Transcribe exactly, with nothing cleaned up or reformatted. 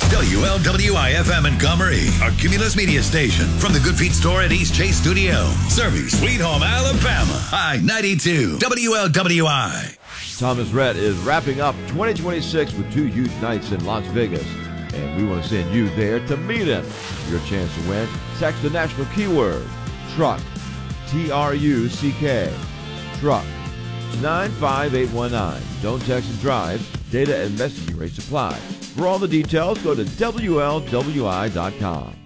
W L W I F M Montgomery, our Cumulus media station from the Good Feet store at East Chase Studio. Serving Sweet Home, Alabama. I ninety-two W L W I. Thomas Rhett is wrapping up twenty twenty-six with two huge nights in Las Vegas, and we want to send you there to meet him. Your chance to win. Text the national keyword, truck, T R U C K, truck, to nine five eight one nine. Don't text and drive. Data and messaging rates apply. For all the details, go to W L W I dot com.